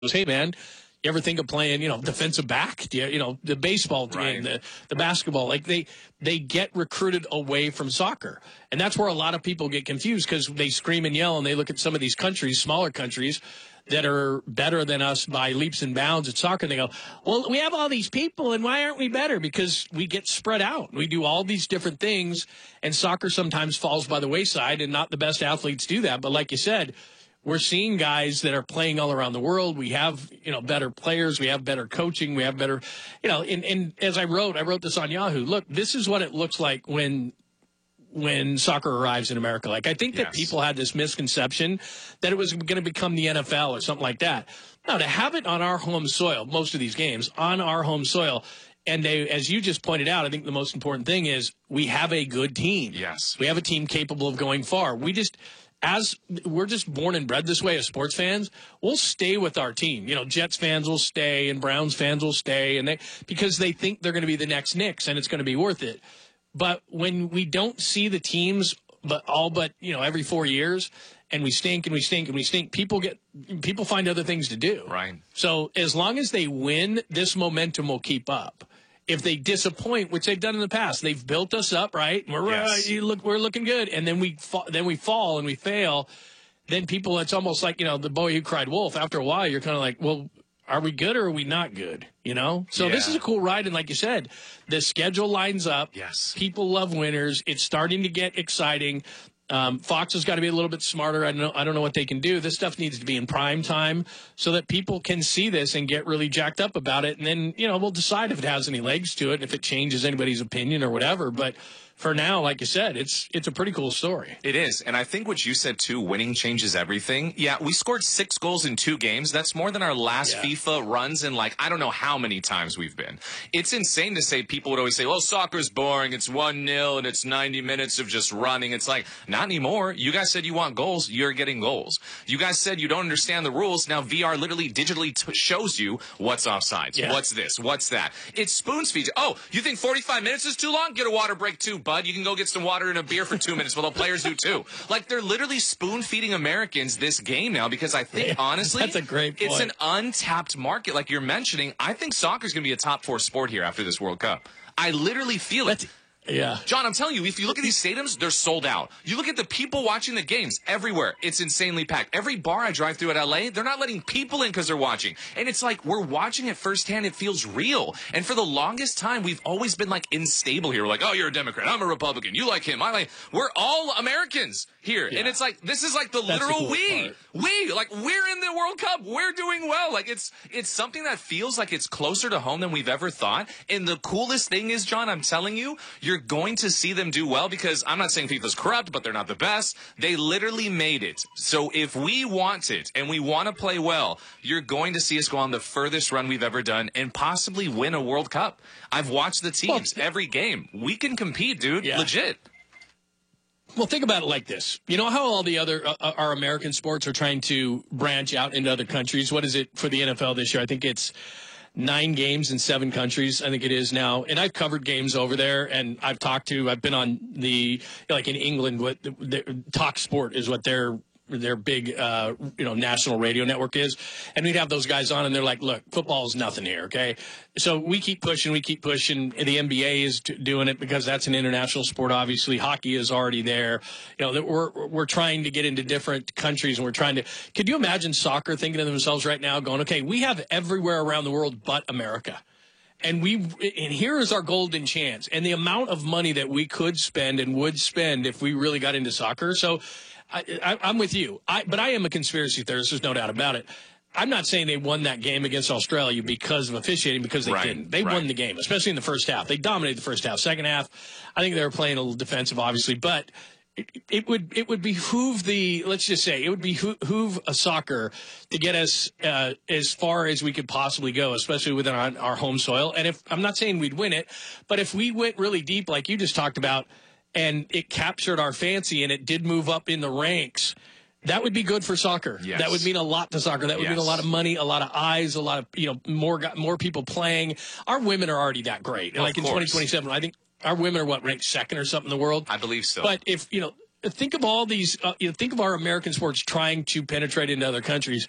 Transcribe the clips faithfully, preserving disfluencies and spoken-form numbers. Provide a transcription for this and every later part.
hey, man, you ever think of playing, you know, defensive back? You, you know, the baseball team, Right. the, the basketball. Like, they they get recruited away from soccer. And that's where a lot of people get confused because they scream and yell and they look at some of these countries, smaller countries, that are better than us by leaps and bounds at soccer. And they go, well, we have all these people, and why aren't we better? Because we get spread out. We do all these different things, and soccer sometimes falls by the wayside, and not the best athletes do that. But like you said, we're seeing guys that are playing all around the world. We have, you know, better players. We have better coaching. We have better, you know, and, and as I wrote, I wrote this on Yahoo. Look, this is what it looks like when when soccer arrives in America. Like, I think that Yes. people had this misconception that it was going to become the N F L or something like that. Now, to have it on our home soil, most of these games, on our home soil, and they, as you just pointed out, I think the most important thing is we have a good team. Yes. We have a team capable of going far. We just, as we're just born and bred this way as sports fans, we'll stay with our team. You know, Jets fans will stay and Browns fans will stay, and they because they think they're going to be the next Knicks and it's going to be worth it. But when we don't see the teams, but all but, you know, every four years, and we stink and we stink and we stink, people get people find other things to do. Right. So as long as they win, this momentum will keep up. If they disappoint, which they've done in the past, they've built us up, right? We're Yes. uh, you look, we're looking good, and then we fa- then we fall and we fail. Then people, it's almost like, you know, the boy who cried wolf. After a while, you're kind of like, well, are we good or are we not good? You know? So this Yeah. is a cool ride. And like you said, the schedule lines up. Yes. People love winners. It's starting to get exciting. Um, Fox has got to be a little bit smarter. I don't know, I don't know what they can do. This stuff needs to be in prime time so that people can see this and get really jacked up about it. And then, you know, we'll decide if it has any legs to it, if it changes anybody's opinion or whatever. But for now, like you said, it's it's a pretty cool story. It is. And I think what you said, too, winning changes everything. Yeah, we scored six goals in two games. That's more than our last Yeah. FIFA runs in, like, I don't know how many times we've been. It's insane to say, people would always say, well, soccer's boring. It's one nil and it's ninety minutes of just running. It's like, not anymore. You guys said you want goals. You're getting goals. You guys said you don't understand the rules. Now V R literally digitally t- shows you what's offsides. Yeah. What's this? What's that? It spoons feeds you. Oh, you think forty-five minutes is too long? Get a water break too, bud. You can go get some water and a beer for two minutes. Well, the players do too. Like, they're literally spoon feeding Americans this game now because I think, Yeah, honestly, that's a great point. it's an untapped market. Like you're mentioning, I think soccer is going to be a top four sport here after this World Cup. I literally feel it. That's- Yeah. John, I'm telling you, if you look at these stadiums, they're sold out. You look at the people watching the games everywhere. It's insanely packed. Every bar I drive through at L A, they're not letting people in because they're watching. And it's like, we're watching it firsthand. It feels real. And for the longest time, we've always been like unstable here. We're like, oh, you're a Democrat. I'm a Republican. You like him. I like, we're all Americans here. Yeah. And it's like, this is like the That's the literal coolest we. part. We, like, we're in the World Cup. We're doing well. Like, it's, it's something that feels like it's closer to home than we've ever thought. And the coolest thing is, John, I'm telling you, you're going to see them do well because I'm not saying FIFA's corrupt, but they're not the best. They literally made it. So if we want it and we want to play well, you're going to see us go on the furthest run we've ever done and possibly win a World Cup. I've watched the teams Well, every game. We can compete, dude. Yeah. Legit. Well, think about it like this. You know how all the other, uh, our American sports are trying to branch out into other countries? What is it for the N F L this year? I think it's nine games in seven countries. I think it is now. And I've covered games over there, and I've talked to, I've been on the, like in England, what the, the Talk Sport is what their their big, uh, you know, national radio network is. And we'd have those guys on, and they're like, look, football is nothing here, okay? So we keep pushing, we keep pushing. And the N B A is t- doing it because that's an international sport, obviously. Hockey is already there. You know, that we're we're trying to get into different countries, and we're trying to – could you imagine soccer thinking to themselves right now going, okay, we have everywhere around the world but America. And we, and here is our golden chance. And the amount of money that we could spend and would spend if we really got into soccer. So I, I, I'm with you. I, but I am a conspiracy theorist. There's no doubt about it. I'm not saying they won that game against Australia because of officiating, because they Right, didn't. They right. won the game, especially in the first half. They dominated the first half. Second half, I think they were playing a little defensive, obviously. But it, it would it would behoove the, let's just say, it would behoove a soccer to get us uh, as far as we could possibly go, especially within our, our home soil. And if I'm not saying we'd win it, but if we went really deep, like you just talked about, and it captured our fancy and it did move up in the ranks, that would be good for soccer. Yes. That would mean a lot to soccer. That would mean a Yes. lot of money, a lot of eyes, a lot of, you know, more gu- more people playing. Our women are already that great. Of Like in course. twenty twenty-seven, I think our women are what, ranked second or something in the world? I believe so. But if, you know, think of all these, uh, you know, think of our American sports trying to penetrate into other countries.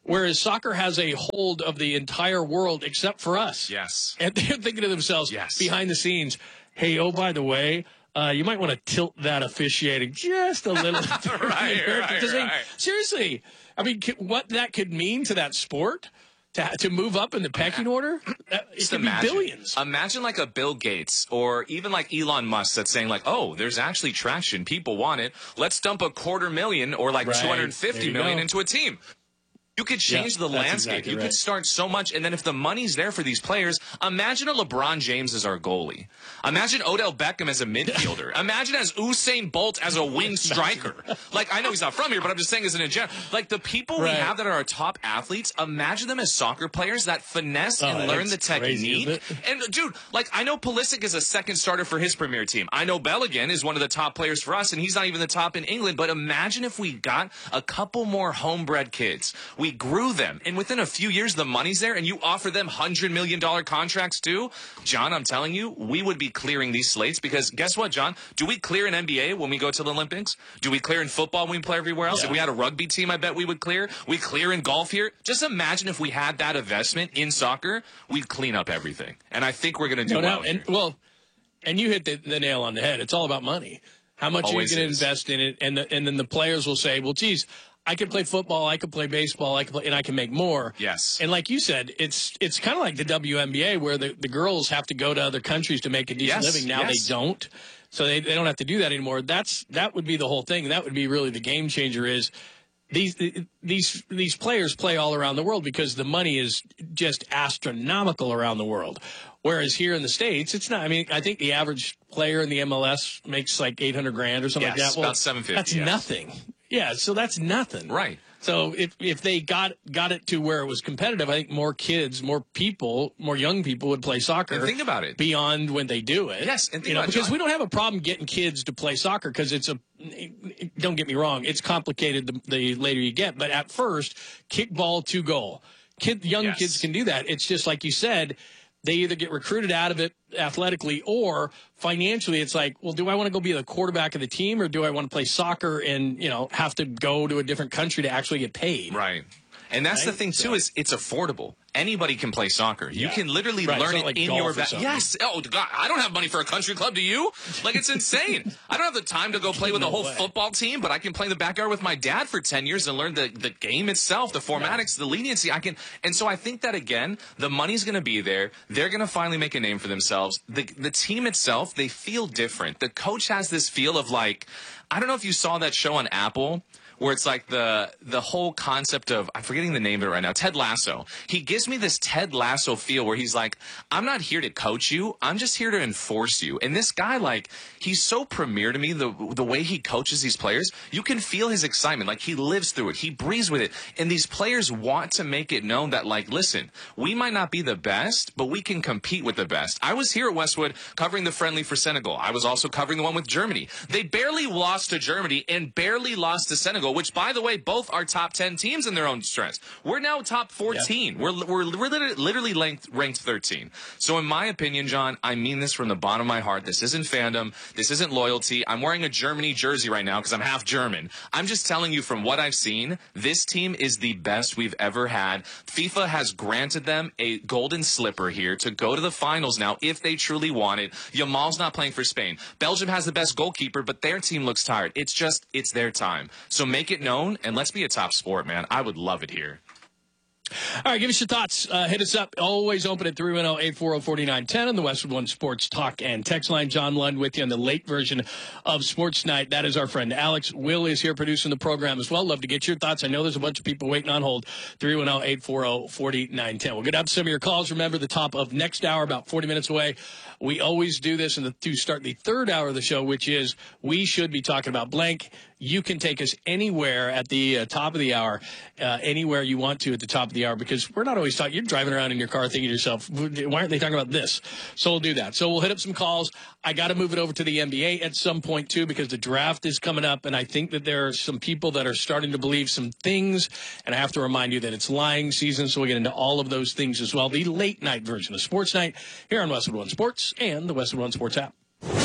Whereas soccer has a hold of the entire world except for us. Yes. And they're thinking to themselves, yes. behind the scenes, hey, oh, by the way, uh, you might want to tilt that officiating just a little. right, right, because right. They, seriously, I mean, what that could mean to that sport, to, to move up in the pecking order, it Just could imagine, be billions. Imagine like a Bill Gates or even like Elon Musk that's saying like, oh, there's actually traction. People want it. Let's dump a quarter million or like right. two hundred fifty million go. into a team. You could change yeah, the landscape. Exactly you right. could start so much. And then if the money's there for these players, imagine a LeBron James as our goalie. Imagine Odell Beckham as a midfielder. Imagine as Usain Bolt as a wing striker. Like, I know he's not from here, but I'm just saying as an in general. Like, the people right. we have that are our top athletes, imagine them as soccer players that finesse oh, and learn the crazy, technique. And, dude, like, I know Pulisic is a second starter for his premier team. I know Bellingham is one of the top players for us, and he's not even the top in England. But imagine if we got a couple more homebred kids. We grew them. And within a few years, the money's there, and you offer them one hundred million dollars contracts too. John, I'm telling you, we would be clearing these slates because guess what, John? Do we clear in N B A when we go to the Olympics? Do we clear in football when we play everywhere else? Yeah. If we had a rugby team, I bet we would clear. We clear in golf here. Just imagine if we had that investment in soccer, we'd clean up everything. And I think we're going to do no well doubt. And, here. well, and you hit the, the nail on the head. It's all about money. How much Always are you going is. to invest in it? And, the, and then the players will say, well, geez, I can play football, I can play baseball, I can play, and I can make more. Yes. And like you said, it's it's kind of like the W N B A where the, the girls have to go to other countries to make a decent Yes, living. Now yes. they don't. So they, they don't have to do that anymore. That's that would be the whole thing. That would be really the game changer is these these these players play all around the world because the money is just astronomical around the world. Whereas here in the States, it's not. I mean, I think the average player in the M L S makes like eight hundred grand or something Yes, like that. Well, about seven fifty. That's yes. nothing. Yeah, so that's nothing. Right. So if if they got got it to where it was competitive, I think more kids, more people, more young people would play soccer. And think about it. Beyond when they do it. Yes, and think you know, about it, because John. we don't have a problem getting kids to play soccer because it's a. Don't get me wrong, it's complicated the, the later you get, but at first, kick ball to goal. Kid, young Yes. kids can do that. It's just like you said. They either get recruited out of it athletically or financially. It's like, well, do I want to go be the quarterback of the team or do I want to play soccer and, you know, have to go to a different country to actually get paid? Right. And that's right? the thing, too, so. is it's affordable. Anybody can play soccer. You Yeah. can literally right. learn it's it not like in golf your or back. something. Yes. Oh, God, I don't have money for a country club. Do you? Like, it's insane. I don't have the time to go play with No a whole way. football team, but I can play in the backyard with my dad for ten years and learn the, the game itself, the formatics, the leniency. I can. And so I think that, again, the money's going to be there. They're going to finally make a name for themselves. The, the team itself, they feel different. The coach has this feel of like, I don't know if you saw that show on Apple, where it's like the the whole concept of, I'm forgetting the name of it right now, Ted Lasso. He gives me this Ted Lasso feel where he's like, I'm not here to coach you, I'm just here to enforce you. And this guy, like, he's so premier to me, the the way he coaches these players. You can feel his excitement, like he lives through it, he breathes with it. And these players want to make it known that, like, listen, we might not be the best, but we can compete with the best. I was here at Westwood covering the friendly for Senegal. I was also covering the one with Germany. They barely lost to Germany and barely lost to Senegal, which, by the way, both are top ten teams in their own strengths. We're now top fourteen. Yeah. We're, we're, we're literally, literally ranked, ranked thirteen. So in my opinion, John, I mean this from the bottom of my heart. This isn't fandom. This isn't loyalty. I'm wearing a Germany jersey right now because I'm half German. I'm just telling you from what I've seen, this team is the best we've ever had. FIFA has granted them a golden slipper here to go to the finals now if they truly want it. Yamal's not playing for Spain. Belgium has the best goalkeeper, but their team looks tired. It's just, it's their time. So make it known. And let's be a top sport, man. I would love it here. All right, give us your thoughts. Uh, hit us up. Always open at three one zero, eight four zero, four nine one zero on the Westwood One Sports Talk and Text Line. John Lund with you on the late version of Sports Night. That is our friend Alex. Will is here producing the program as well. Love to get your thoughts. I know there's a bunch of people waiting on hold. three one zero, eight four zero, four nine one zero. We'll get out to some of your calls. Remember, the top of next hour, about forty minutes away. We always do this in the, to start the third hour of the show, which is we should be talking about blank. You can take us anywhere at the uh, top of the hour, uh, anywhere you want to at the top of the hour, because we're not always talking. You're driving around in your car thinking to yourself, why aren't they talking about this? So we'll do that. So we'll hit up some calls. I got to move it over to the N B A at some point, too, because the draft is coming up, and I think that there are some people that are starting to believe some things, and I have to remind you that it's lying season, so we'll get into all of those things as well. The late night version of Sports Night here on Westwood One Sports and the Westwood One Sports app. We're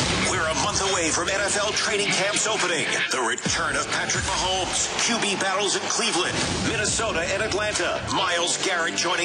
We're a month away from N F L training camps opening. The return of Patrick Mahomes. Q B battles in Cleveland, Minnesota, and Atlanta. Myles Garrett joining